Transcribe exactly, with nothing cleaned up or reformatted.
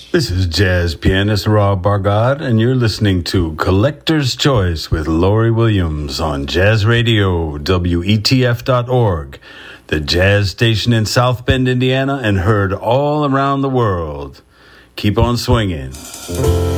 This is jazz pianist Rob Bargad, and you're listening to Collector's Choice with Lori Williams on Jazz Radio, W E T F dot org, the jazz station in South Bend, Indiana, and heard all around the world. Keep on swinging.